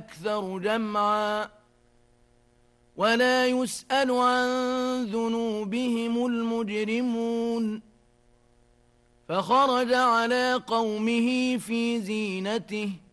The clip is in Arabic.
أكثر جمعا ولا يسأل عن ذنوبهم المجرمون فخرج على قومه في زينته